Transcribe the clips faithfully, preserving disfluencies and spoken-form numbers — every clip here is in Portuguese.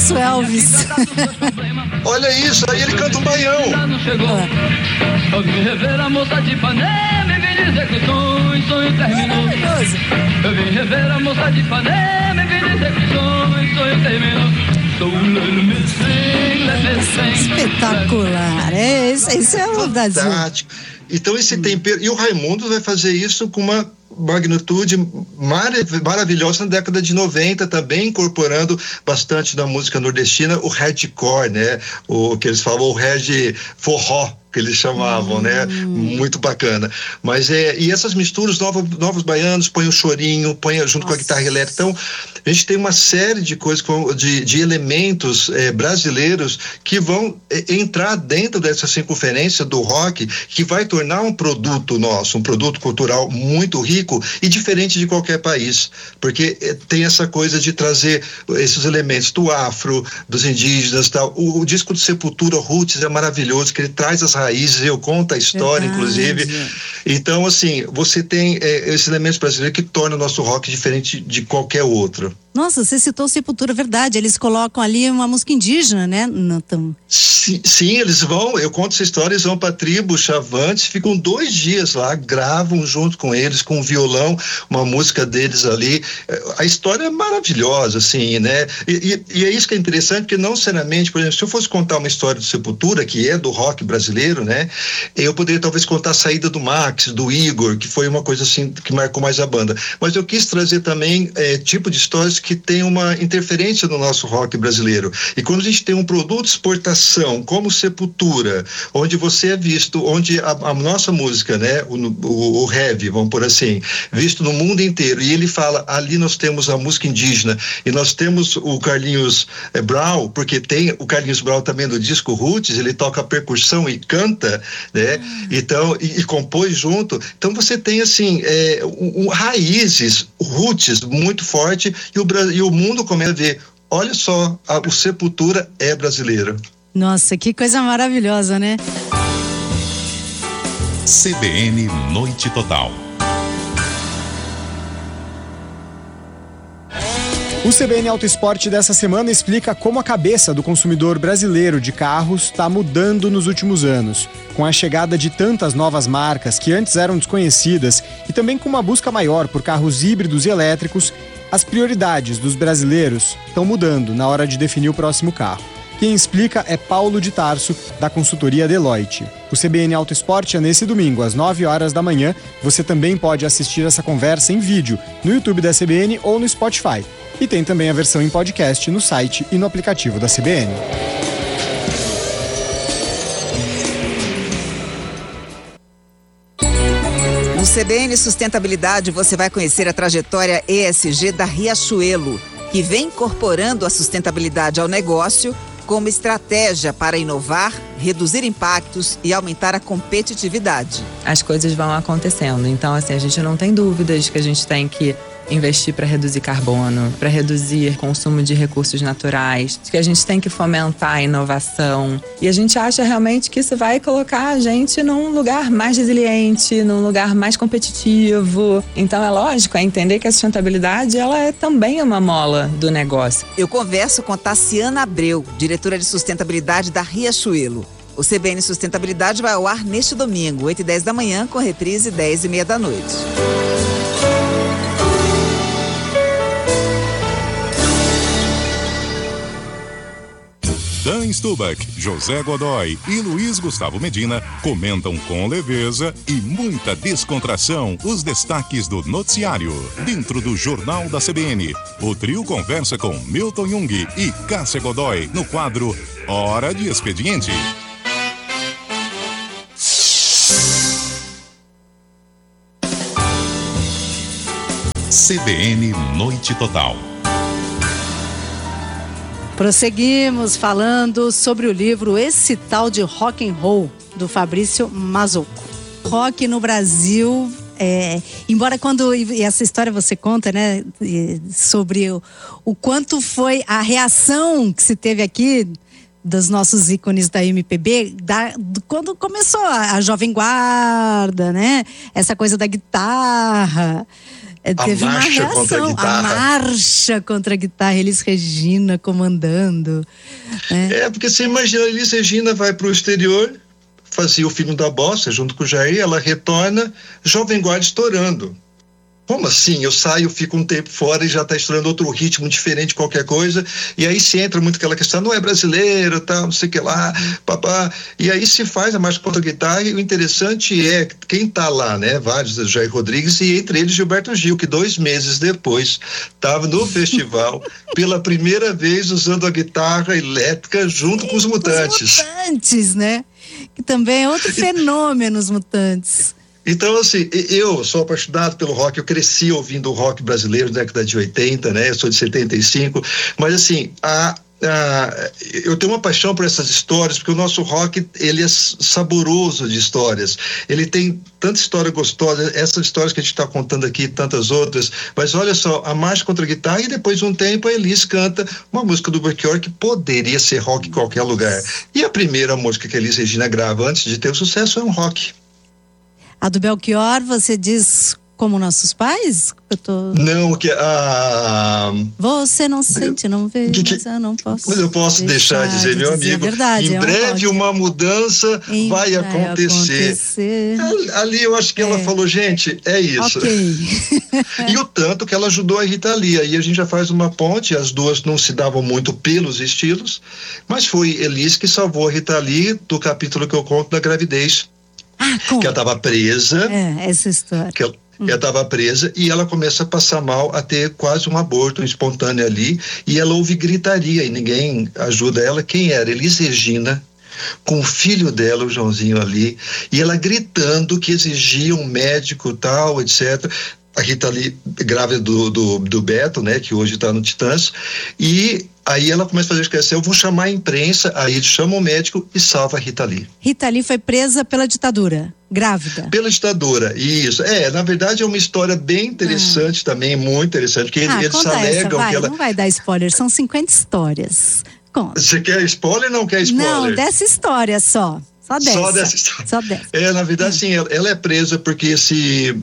nosso Elvis. Olha isso, aí ele canta um baião. Eu vim rever a moça de Ipanema e vim dizer que o sonho, sonho terminou. Eu vim rever a moça de Ipanema e vim dizer que o sonho, sonho terminou. Espetacular, é, isso, isso é o Brasil. Fantástico. Então esse tempero, e o Raimundos vai fazer isso com uma magnitude marav- maravilhosa na década de noventa, também incorporando bastante da música nordestina, o hardcore, né? O que eles falam, o hard forró, que eles chamavam, hum. né? Muito bacana. Mas é, e essas misturas, novos, novos baianos, põe o chorinho, põe junto Nossa. com a guitarra elétrica. Então, a gente tem uma série de coisas, de, de elementos é, brasileiros que vão é, entrar dentro dessa circunferência do rock, que vai tornar um produto nosso, um produto cultural muito rico e diferente de qualquer país. Porque é, tem essa coisa de trazer esses elementos do afro, dos indígenas, tal. O, o disco do Sepultura, Roots, é maravilhoso, que ele traz as raízes, eu conto a história, Verdade. inclusive. Então, assim, você tem é, esses elementos brasileiros que tornam o nosso rock diferente de qualquer outro. Nossa, você citou Sepultura, verdade, eles colocam ali uma música indígena, né? Não tão... sim, sim, eles vão, eu conto essa história, eles vão pra tribo Chavantes, ficam dois dias lá, gravam junto com eles, com o violão, uma música deles ali. A história é maravilhosa, assim, né? E, e, e é isso que é interessante, porque não seriamente, por exemplo, se eu fosse contar uma história do Sepultura, que é do rock brasileiro, né? Eu poderia talvez contar a saída do Max, do Igor, que foi uma coisa assim, que marcou mais a banda. Mas eu quis trazer também é, tipo de histórias que tem uma interferência no nosso rock brasileiro. E quando a gente tem um produto de exportação, como Sepultura, onde você é visto, onde a, a nossa música, né, o, o, o heavy, vamos por assim, visto no mundo inteiro, e ele fala, ali nós temos a música indígena, e nós temos o Carlinhos é, Brown, porque tem o Carlinhos Brown também no disco Roots, ele toca percussão e canta, né, hum. então, e, e compôs junto. Então você tem, assim, é, um, um, raízes, roots muito forte, e o e o mundo começa a ver, olha só, a, o Sepultura é brasileiro. Nossa, que coisa maravilhosa, né? C B N Noite Total. O C B N Auto Esporte dessa semana explica como a cabeça do consumidor brasileiro de carros está mudando nos últimos anos, com a chegada de tantas novas marcas que antes eram desconhecidas e também com uma busca maior por carros híbridos e elétricos. As prioridades dos brasileiros estão mudando na hora de definir o próximo carro. Quem explica é Paulo de Tarso, da consultoria Deloitte. O C B N Auto Esporte é nesse domingo, às nove horas da manhã. Você também pode assistir essa conversa em vídeo no YouTube da C B N ou no Spotify. E tem também a versão em podcast no site e no aplicativo da C B N. No C B N Sustentabilidade você vai conhecer a trajetória E S G da Riachuelo, que vem incorporando a sustentabilidade ao negócio como estratégia para inovar, reduzir impactos e aumentar a competitividade. As coisas vão acontecendo, então assim, a gente não tem dúvidas que a gente tem que investir para reduzir carbono, para reduzir consumo de recursos naturais, que a gente tem que fomentar a inovação. E a gente acha realmente que isso vai colocar a gente num lugar mais resiliente, num lugar mais competitivo. Então é lógico, é entender que a sustentabilidade ela é também uma mola do negócio. Eu converso com Tassiana Abreu, diretora de sustentabilidade da Riachuelo. O C B N Sustentabilidade vai ao ar neste domingo, oito e dez da manhã, com reprise dez e meia da noite. Dan Stubach, José Godoy e Luiz Gustavo Medina comentam com leveza e muita descontração os destaques do noticiário. Dentro do Jornal da C B N, o trio conversa com Milton Jung e Cássia Godoy no quadro Hora de Expediente. C B N Noite Total. Prosseguimos falando sobre o livro Esse Tal de Rock and Roll, do Fabrício Mazzocco. Rock no Brasil, é, embora quando, e essa história você conta, né, sobre o, o quanto foi a reação que se teve aqui dos nossos ícones da M P B, da, quando começou a, a Jovem Guarda, né, essa coisa da guitarra. É, teve uma reação, a marcha contra a guitarra, Elis Regina comandando. Né? É, porque você imagina, a Elis Regina vai para o exterior, fazia o Filho da Bossa junto com o Jair, ela retorna, Jovem Guarda estourando. Como assim? Eu saio, fico um tempo fora e já está estourando outro ritmo diferente, qualquer coisa, e aí se entra muito aquela questão, não é brasileiro, tal, não sei o que lá, papá, e aí se faz a marcha contra a guitarra, e o interessante é quem está lá, né? Vários, Jair Rodrigues, e entre eles Gilberto Gil, que dois meses depois estava no festival, pela primeira vez usando a guitarra elétrica junto com os Mutantes. Os Mutantes, né? Que também é outro fenômeno, os Mutantes. Então, assim, eu sou apaixonado pelo rock, eu cresci ouvindo o rock brasileiro na década de oitenta, né? Eu sou de setenta e cinco, mas assim, a, a, eu tenho uma paixão por essas histórias, porque o nosso rock, ele é saboroso de histórias, ele tem tanta história gostosa, essas histórias que a gente está contando aqui, tantas outras, mas olha só, a marcha contra a guitarra, e depois de um tempo a Elis canta uma música do Belchior que poderia ser rock em qualquer lugar, e a primeira música que a Elis Regina grava antes de ter o sucesso é um rock. A do Belchior, você diz como nossos pais? Eu tô... Não, que a... Você não sente, não vê, que, que... mas eu não posso Mas eu posso deixar, deixar dizer, meu dizer amigo, verdade, em é breve um uma mudança em vai acontecer. acontecer. Ali eu acho que é. ela falou, gente, é isso. Okay. E o tanto que ela ajudou a Rita Lee, aí a gente já faz uma ponte, as duas não se davam muito pelos estilos, mas foi Elis que salvou a Rita Lee do capítulo que eu conto da gravidez. Ah, que ela estava presa. É, essa história. Que ela, hum. ela estava presa e ela começa a passar mal, a ter quase um aborto espontâneo ali, e ela ouve gritaria e ninguém ajuda ela. Quem era? Elis Regina, com o filho dela, o Joãozinho ali, e ela gritando que exigia um médico tal, etcétera. A Rita Lee, grávida do, do, do Beto, né, que hoje está no Titãs, e aí ela começa a fazer esquecer, eu vou chamar a imprensa, aí ele chama o médico e salva a Rita Lee. Rita Lee foi presa pela ditadura, grávida. Pela ditadura, isso. É, na verdade é uma história bem interessante ah. também, muito interessante, porque ah, eles alegam essa, vai, que ela... Não vai dar spoiler, são cinquenta histórias. Conta. Você quer spoiler ou não quer spoiler? Não, dessa história só. Só dessa. Só dessa história. Só dessa. É, na verdade, sim, ela, ela é presa porque esse...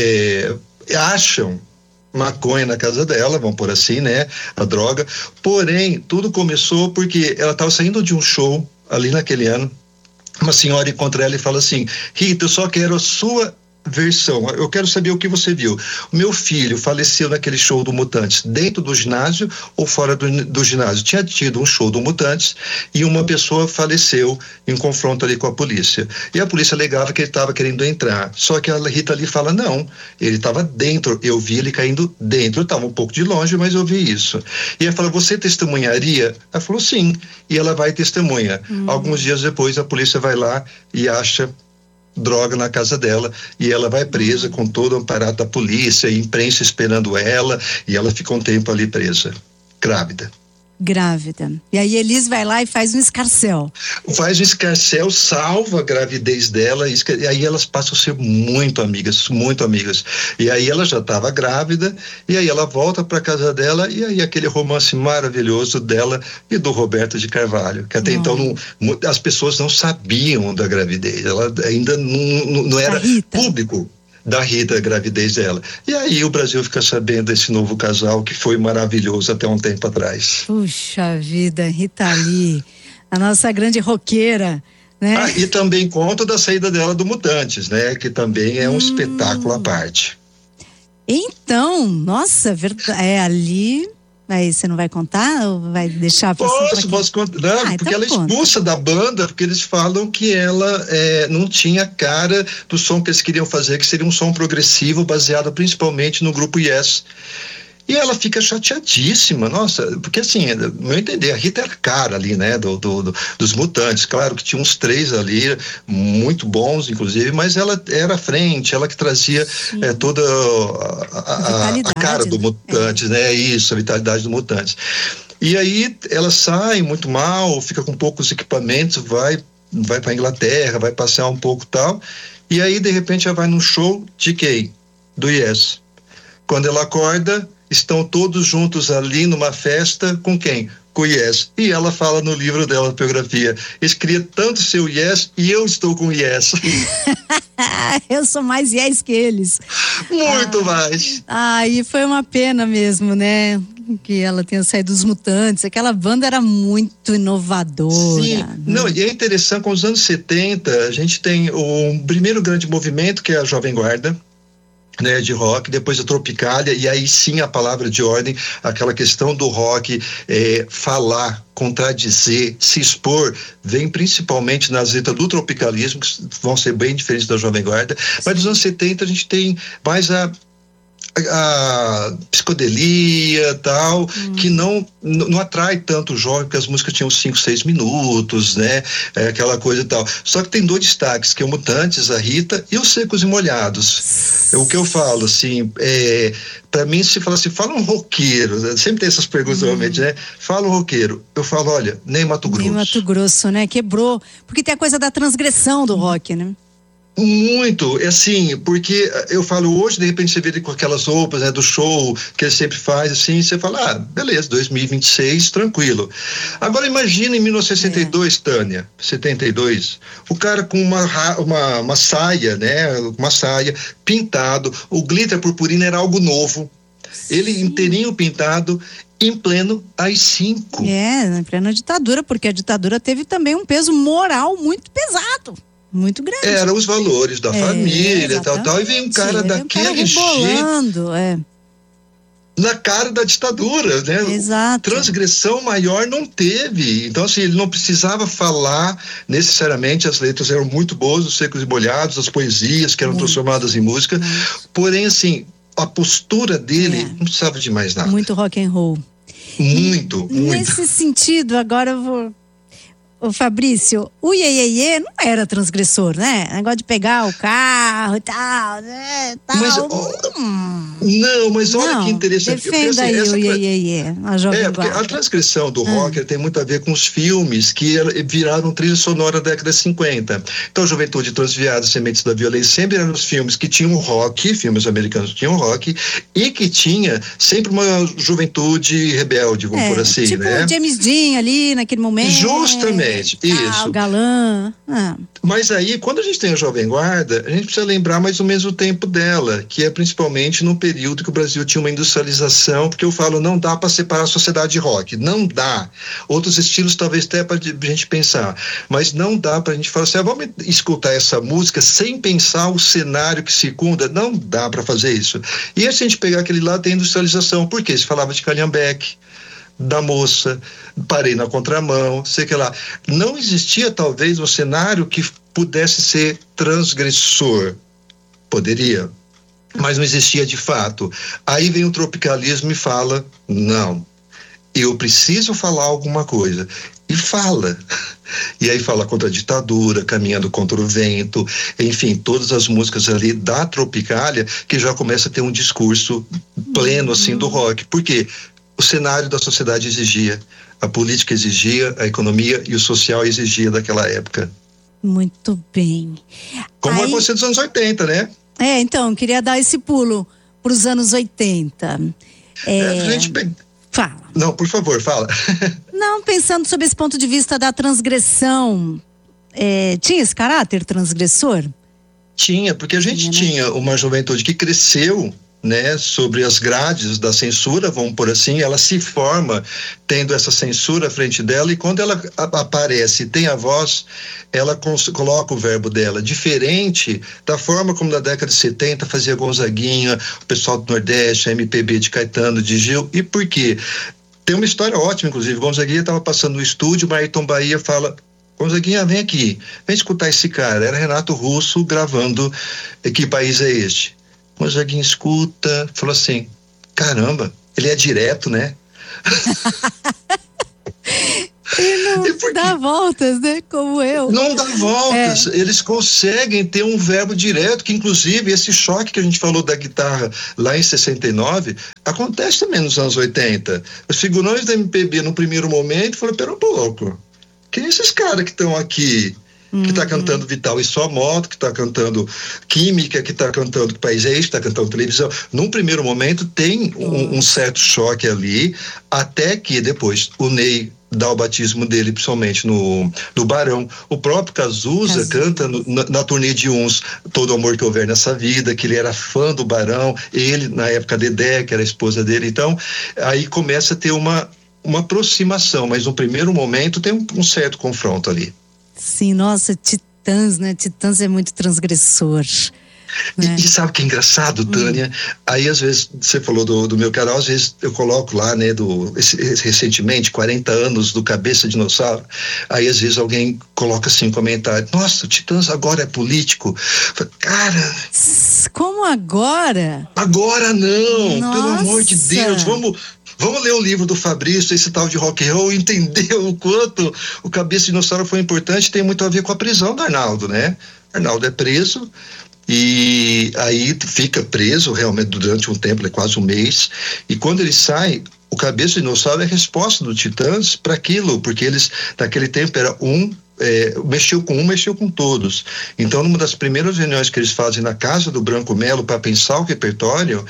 É, acham maconha na casa dela, vamos por assim, né, a droga, porém, tudo começou porque ela estava saindo de um show ali naquele ano, uma senhora encontra ela e fala assim, Rita, eu só quero a sua versão, eu quero saber o que você viu. O meu filho faleceu naquele show do Mutantes, dentro do ginásio ou fora do, do ginásio? Tinha tido um show do Mutantes e uma pessoa faleceu em confronto ali com a polícia. E a polícia alegava que ele estava querendo entrar. Só que a Rita ali fala, não, ele estava dentro, eu vi ele caindo dentro. Eu estava um pouco de longe, mas eu vi isso. E ela fala, você testemunharia? Ela falou, sim. E ela vai e testemunha. Hum. Alguns dias depois a polícia vai lá e acha droga na casa dela e ela vai presa com todo o aparato da polícia e imprensa esperando ela e ela fica um tempo ali presa, grávida. Grávida. E aí Elis vai lá e faz um escarcéu. Faz um escarcéu, salva a gravidez dela e aí elas passam a ser muito amigas, muito amigas. E aí ela já estava grávida e aí ela volta para casa dela e aí aquele romance maravilhoso dela e do Roberto de Carvalho, que até não. então não, as pessoas não sabiam da gravidez, ela ainda não, não era público. Da Rita, a gravidez dela. E aí o Brasil fica sabendo desse novo casal que foi maravilhoso até um tempo atrás. Puxa vida, Rita Lee, a nossa grande roqueira, né? Ah, e também conta da saída dela do Mutantes, né? Que também é um hum. espetáculo à parte. Então, nossa, é ali... Aí você não vai contar ou vai deixar pra Posso, posso contar. Não, ah, porque então ela é expulsa da banda, porque eles falam que ela é, não tinha cara do som que eles queriam fazer, que seria um som progressivo baseado principalmente no grupo Yes. E ela fica chateadíssima, nossa, porque assim, no meu entender, a Rita era cara ali, né, do, do, do, dos Mutantes, claro que tinha uns três ali, muito bons, inclusive, mas ela era à frente, ela que trazia é, toda a, a, a cara do Mutantes, é. né, isso, a vitalidade do Mutantes. E aí ela sai muito mal, fica com poucos equipamentos, vai, vai pra Inglaterra, vai passear um pouco e tal, e aí de repente ela vai num show de quem? Do Yes. Quando ela acorda, estão todos juntos ali numa festa com quem? com Yes. E ela fala no livro dela, na biografia, eles queriam tanto ser o Yes e eu estou com o Yes. Eu sou mais Yes que eles. Muito ah, mais. Ah, e foi uma pena mesmo, né? Que ela tenha saído dos Mutantes. Aquela banda era muito inovadora. Sim, né? Não, e é interessante, com os anos setenta, a gente tem o primeiro grande movimento, que é a Jovem Guarda, né, de rock, depois a Tropicália, e aí sim a palavra de ordem, aquela questão do rock, é, falar, contradizer, se expor, vem principalmente nas letras do tropicalismo, que vão ser bem diferentes da Jovem Guarda, mas nos anos setenta a gente tem mais a a psicodelia tal, hum. que não, não atrai tanto o jovem, porque as músicas tinham cinco, seis minutos, né, é, aquela coisa e tal. Só que tem dois destaques, que é o Mutantes, a Rita, e os Secos e Molhados. É o que eu falo, assim, é, pra mim, se fala assim, fala um roqueiro, né? Sempre tem essas perguntas, hum. realmente, né, fala um roqueiro, eu falo, olha, nem Mato Grosso. Nem Mato Grosso, né, quebrou, porque tem a coisa da transgressão do rock, né. Muito, é assim, porque eu falo hoje, de repente você vê ele com aquelas roupas, né, do show que ele sempre faz, assim, você fala, ah, beleza, dois mil e vinte e seis, tranquilo. Agora imagina em mil novecentos e sessenta e dois, é. Tânia, setenta e dois, o cara com uma, uma, uma saia, né, uma saia, pintado, o glitter purpurina era algo novo, Sim. ele inteirinho pintado, em pleno A I cinco. É, em plena ditadura, porque a ditadura teve também um peso moral muito pesado. Muito grande. Era os valores da é, família, tal, tal, e vem um cara é, daquele um cara jeito, é. na cara da ditadura, né? Exato. Transgressão maior não teve, então assim, ele não precisava falar necessariamente, as letras eram muito boas, os Secos e Molhados, as poesias que eram muito. transformadas em música, muito. porém assim, a postura dele é. não precisava de mais nada. Muito rock and roll. Muito, e, muito. Nesse sentido, agora eu vou... Ô Fabrício, o Iê não era transgressor, né? Negócio de pegar o carro e tal, né? Tal. Mas, hum. Não, mas olha não, que interessante. Defenda aí essa... o Iê, a Jovem É, porque Guarda. A transgressão do rock hum. tem muito a ver com os filmes que viraram trilha sonora da década de cinquenta. Então, Juventude Transviada, Sementes da Violência, sempre eram os filmes que tinham rock, filmes americanos que tinham rock, e que tinha sempre uma juventude rebelde, vamos é, por assim, tipo né? Tipo James Dean ali, naquele momento. Justamente. Isso. Ah, o galã. Ah. Mas aí, quando a gente tem a Jovem Guarda, a gente precisa lembrar mais ou menos o tempo dela, que é principalmente no período que o Brasil tinha uma industrialização, porque eu falo, não dá para separar a sociedade de rock, não dá. Outros estilos talvez até para a gente pensar, mas não dá para a gente falar assim, ah, vamos escutar essa música sem pensar o cenário que circunda, não dá para fazer isso. E se a gente pegar aquele lado, tem industrialização, por quê? Se falava de Calhambeque, da moça, parei na contramão, sei que lá. Não existia talvez um cenário que pudesse ser transgressor. Poderia, mas não existia de fato. Aí vem o tropicalismo e fala, não, eu preciso falar alguma coisa. E fala. E aí fala contra a ditadura, caminhando contra o vento, enfim, todas as músicas ali da Tropicália, que já começa a ter um discurso pleno, assim, do rock. Por quê? O cenário da sociedade exigia, a política exigia, a economia e o social exigia daquela época. Muito bem. Como Aí... aconteceu dos anos oitenta, né? É, então, queria dar esse pulo para os anos oitenta. É... É, a gente... Fala. Não, por favor, fala. Não, pensando sobre esse ponto de vista da transgressão, é, tinha esse caráter transgressor? Tinha, porque a gente tinha, né? tinha uma juventude que cresceu, né, sobre as grades da censura, vamos por assim, ela se forma tendo essa censura à frente dela, e quando ela a, aparece e tem a voz, ela cons, coloca o verbo dela, diferente da forma como na década de setenta fazia Gonzaguinha, o pessoal do Nordeste, a M P B de Caetano, de Gil. E por quê? Tem uma história ótima, inclusive. Gonzaguinha estava passando no estúdio, Ayrton Bahia fala: Gonzaguinha, vem aqui, vem escutar esse cara. Era Renato Russo gravando Que País é Este? Gonzaguinha escuta, falou assim: caramba, ele é direto, né? Ele não porque... dá voltas, né? Como eu. Não dá voltas. É. Eles conseguem ter um verbo direto, que inclusive esse choque que a gente falou da guitarra lá em sessenta e nove acontece também nos anos oitenta. Os figurões da M P B no primeiro momento falaram: pera um pouco, quem é esses caras que estão aqui? que está cantando Vital e Sua Moto, que está cantando Química, que está cantando Que País é Esse, que está cantando televisão. Num primeiro momento tem um, um certo choque ali, até que depois o Ney dá o batismo dele, principalmente no, no Barão. O próprio Cazuza, Cazuza. canta no, na, na turnê de Uns, Todo Amor Que Houver Nessa Vida, que ele era fã do Barão, ele, na época, Dedé, que era a esposa dele. Então, aí começa a ter uma, uma aproximação, mas no primeiro momento tem um, um certo confronto ali. Sim, nossa, Titãs, né? Titãs é muito transgressor. Né? E, e sabe o que é engraçado, Tânia? Hum. Aí, às vezes, você falou do, do meu canal, às vezes eu coloco lá, né, do, esse, recentemente, quarenta anos do Cabeça Dinossauro. Aí, às vezes, alguém coloca assim um comentário: nossa, o Titãs agora é político. Cara. Como agora? Agora não, nossa. Pelo amor de Deus, vamos. Vamos ler o livro do Fabrício, esse tal de rock and roll, e entender o quanto o Cabeça Dinossauro foi importante. Tem muito a ver com a prisão do Arnaldo, né? Arnaldo é preso e aí fica preso realmente durante um tempo, é quase um mês, e quando ele sai, o Cabeça Dinossauro é a resposta do Titãs para aquilo, porque eles, naquele tempo, era um É, mexeu com um, mexeu com todos. Então, numa das primeiras reuniões que eles fazem na casa do Branco Melo para pensar o repertório,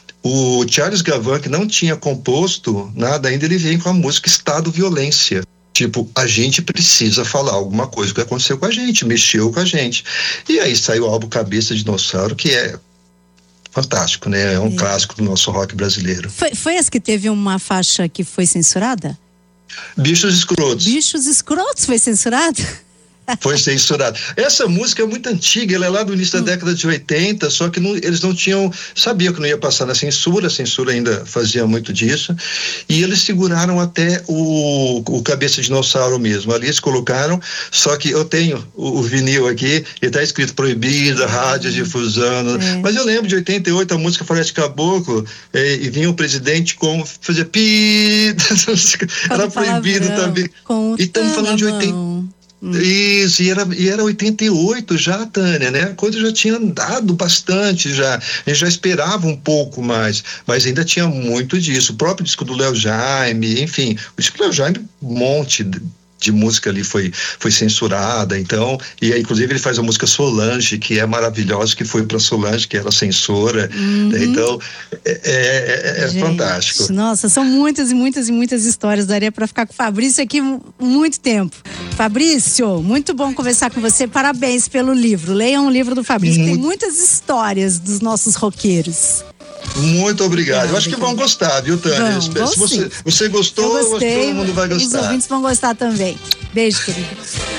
o Charles Gavan, que não tinha composto nada ainda, ele vem com a música Estado Violência. Tipo, a gente precisa falar alguma coisa que aconteceu com a gente, mexeu com a gente. E aí saiu o álbum Cabeça de Dinossauro, que é fantástico, né? É um é. clássico do nosso rock brasileiro. Foi, foi essa que teve uma faixa que foi censurada? Bichos Escrotos. Bichos Escrotos foi censurado? Foi censurado. Essa música é muito antiga, ela é lá do início da década de oitenta, só que não, eles não tinham, sabiam que não ia passar na censura, a censura ainda fazia muito disso, e eles seguraram até o, o Cabeça de Dinossauro mesmo. Ali eles colocaram, só que eu tenho o, o vinil aqui, e tá escrito proibida, rádio difusão, é. Mas eu lembro de oitenta e oito, a música Floresta Caboclo, é, e vinha o presidente com, fazia pi, era proibido também. E estamos falando de oitenta. Hum. Isso, e era, e era oitenta e oito já, Tânia, né? A coisa já tinha andado bastante já, a gente já esperava um pouco mais, mas ainda tinha muito disso. O próprio disco do Léo Jaime, enfim, o disco do Léo Jaime, um monte de, de música ali foi, foi censurada, então, e aí, inclusive ele faz a música Solange, que é maravilhosa, que foi pra Solange, que era censora, uhum. Né? Então é, é, é gente, fantástico. Nossa, são muitas e muitas e muitas histórias, daria pra ficar com o Fabrício aqui muito tempo. Fabrício, muito bom conversar com você, parabéns pelo livro, leiam o livro do Fabrício, muito... tem muitas histórias dos nossos roqueiros. Muito obrigado. Eu acho que vão gostar, viu, Tânia? Se você, você gostou, gostei, todo mundo vai gostar. Os ouvintes vão gostar também. Beijo, querido.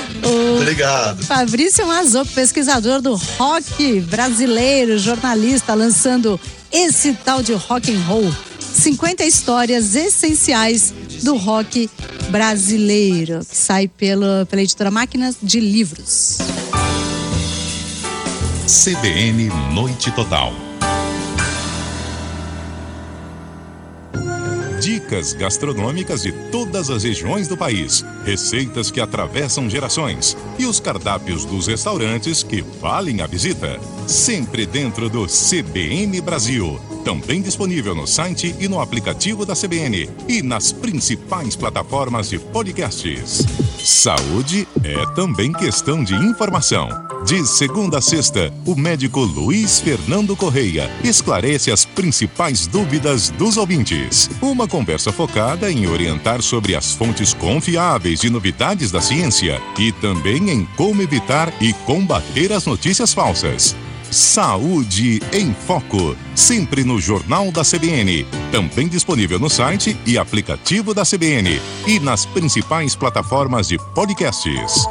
O Obrigado. Fabrício Mazocco, pesquisador do rock brasileiro, jornalista, lançando esse tal de rock and roll. cinquenta histórias essenciais do rock brasileiro, que sai pela, pela editora Máquinas de Livros. C B N Noite Total. Dicas gastronômicas de todas as regiões do país, receitas que atravessam gerações e os cardápios dos restaurantes que valem a visita. Sempre dentro do C B N Brasil. Também disponível no site e no aplicativo da C B N e nas principais plataformas de podcasts. Saúde é também questão de informação. De segunda a sexta, o médico Luiz Fernando Correia esclarece as principais dúvidas dos ouvintes. Uma conversa focada em orientar sobre as fontes confiáveis de novidades da ciência e também em como evitar e combater as notícias falsas. Saúde em Foco, sempre no Jornal da C B N, também disponível no site e aplicativo da C B N e nas principais plataformas de podcasts.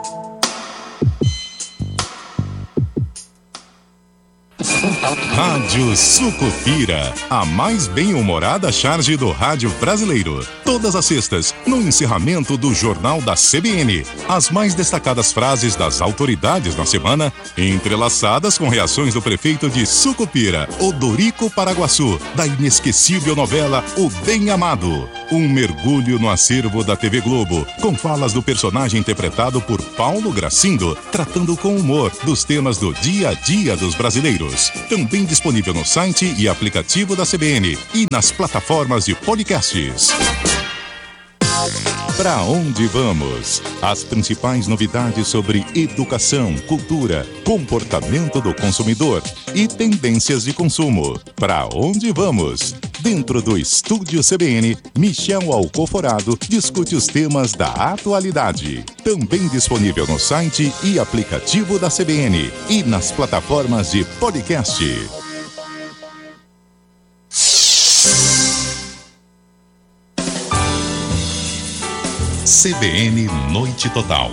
Rádio Sucupira, a mais bem-humorada charge do rádio brasileiro. Todas as sextas, no encerramento do Jornal da C B N, as mais destacadas frases das autoridades na semana, entrelaçadas com reações do prefeito de Sucupira, Odorico Paraguaçu, da inesquecível novela O Bem Amado. Um mergulho no acervo da T V Globo, com falas do personagem interpretado por Paulo Gracindo, tratando com humor dos temas do dia a dia dos brasileiros. Também disponível no site e aplicativo da C B N e nas plataformas de podcasts. Pra onde vamos? As principais novidades sobre educação, cultura, comportamento do consumidor e tendências de consumo. Pra onde vamos? Dentro do Estúdio C B N, Michel Alcoforado discute os temas da atualidade. Também disponível no site e aplicativo da C B N e nas plataformas de podcast. C B N Noite Total.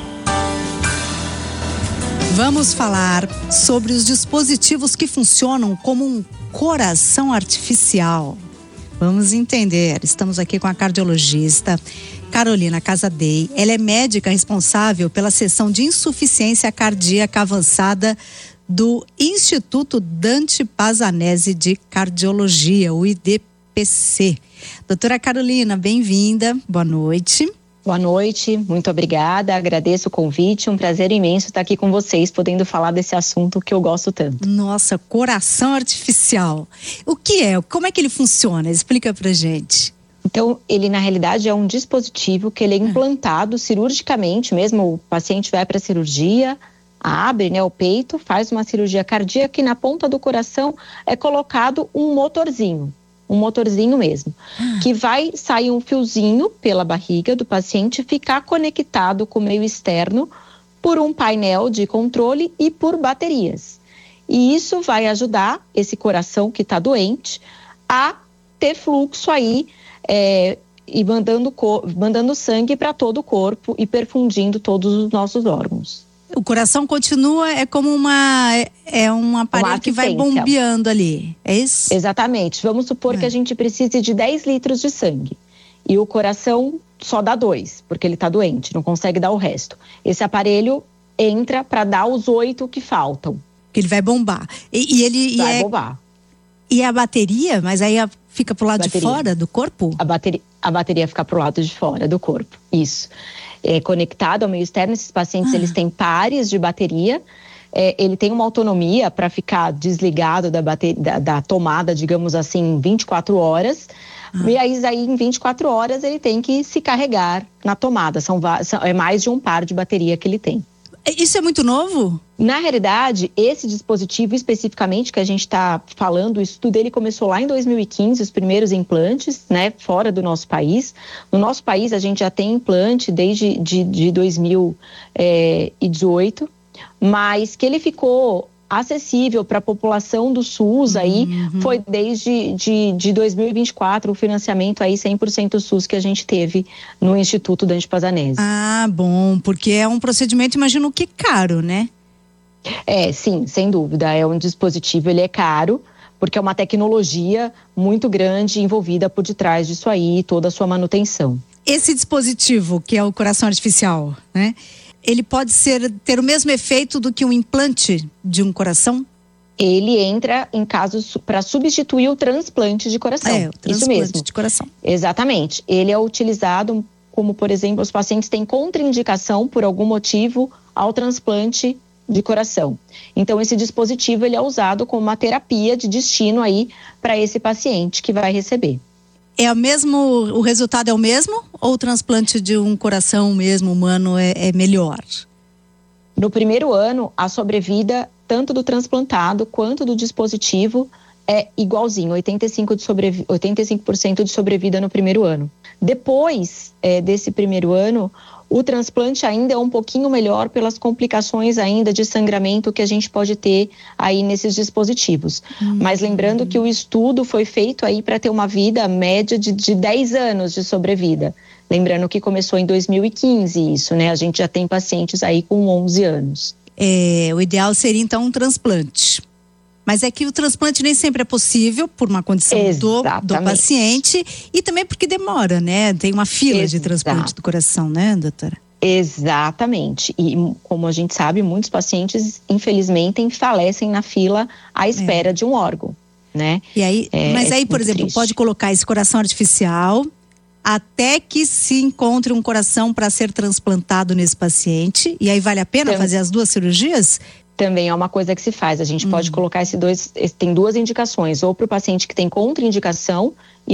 Vamos falar sobre os dispositivos que funcionam como um coração artificial. Vamos entender. Estamos aqui com a cardiologista Carolina Casadei. Ela é médica responsável pela seção de insuficiência cardíaca avançada do Instituto Dante Pazanese de Cardiologia, o I D P C. Doutora Carolina, bem-vinda. Boa noite. Boa noite, muito obrigada, agradeço o convite, um prazer imenso estar aqui com vocês, podendo falar desse assunto que eu gosto tanto. Nossa, coração artificial. O que é? Como é que ele funciona? Explica pra gente. Então, ele na realidade é um dispositivo que ele é implantado ah. cirurgicamente, mesmo o paciente vai para a cirurgia, abre, né, o peito, faz uma cirurgia cardíaca e na ponta do coração é colocado um motorzinho. Um motorzinho mesmo, ah. que vai sair um fiozinho pela barriga do paciente, ficar conectado com o meio externo por um painel de controle e por baterias. E isso vai ajudar esse coração que está doente a ter fluxo aí é, e mandando, mandando sangue para todo o corpo e perfundindo todos os nossos órgãos. O coração continua, é como uma, é um aparelho que vai bombeando ali, é isso? Exatamente. Vamos supor é. que a gente precise de dez litros de sangue e o coração só dá dois, porque ele está doente, não consegue dar o resto. Esse aparelho entra para dar os oito que faltam. Ele vai bombar. E, e ele vai e é, bombar. E a bateria, mas aí a, fica pro lado bateria. de fora do corpo? A bateria, a bateria fica pro lado de fora do corpo, isso. É conectado ao meio externo, esses pacientes ah. eles têm pares de bateria, é, ele tem uma autonomia para ficar desligado da, bateria, da, da tomada, digamos assim, vinte e quatro horas, ah. e aí, aí em vinte e quatro horas ele tem que se carregar na tomada, são, são, é mais de um par de bateria que ele tem. Isso é muito novo? Na realidade, esse dispositivo especificamente que a gente está falando, o estudo dele começou lá em dois mil e quinze, os primeiros implantes, né, fora do nosso país. No nosso país, a gente já tem implante desde de, de dois mil e dezoito, mas que ele ficou acessível para a população do SUS aí, uhum. foi desde de, de dois mil e vinte e quatro, o financiamento aí cem por cento SUS que a gente teve no Instituto Dante Pazanese. Ah, bom, porque é um procedimento, imagino que caro, né? É, sim, sem dúvida, é um dispositivo, ele é caro, porque é uma tecnologia muito grande envolvida por detrás disso aí, toda a sua manutenção. Esse dispositivo, que é o coração artificial, né? Ele pode ser, ter o mesmo efeito do que um implante de um coração? Ele entra em casos para substituir o transplante de coração. É, o transplante Isso mesmo. de coração. Exatamente. Ele é utilizado como, por exemplo, os pacientes têm contraindicação por algum motivo ao transplante de coração. Então, esse dispositivo ele é usado como uma terapia de destino aí para esse paciente que vai receber. É o mesmo, o resultado é o mesmo ou o transplante de um coração mesmo humano é, é melhor? No primeiro ano, a sobrevida tanto do transplantado quanto do dispositivo é igualzinho, oitenta e cinco por cento de, sobrevi- oitenta e cinco por cento de sobrevida no primeiro ano. Depois é, desse primeiro ano, o transplante ainda é um pouquinho melhor pelas complicações ainda de sangramento que a gente pode ter aí nesses dispositivos. Uhum. Mas lembrando que o estudo foi feito aí para ter uma vida média de, de dez anos de sobrevida. Lembrando que começou em dois mil e quinze isso, né? A gente já tem pacientes aí com onze anos. É, o ideal seria então um transplante. Mas é que o transplante nem sempre é possível por uma condição do, do paciente e também porque demora, né? Tem uma fila Exato. de transplante do coração, né, doutora? Exatamente. E como a gente sabe, muitos pacientes, infelizmente, falecem na fila à espera é. de um órgão, né? E aí, é, mas aí, é por exemplo, triste. Pode colocar esse coração artificial até que se encontre um coração para ser transplantado nesse paciente. E aí vale a pena então, fazer as duas cirurgias? Também é uma coisa que se faz. A gente hum. pode colocar esse dois, esse, tem duas indicações, ou para o paciente que tem contraindicação e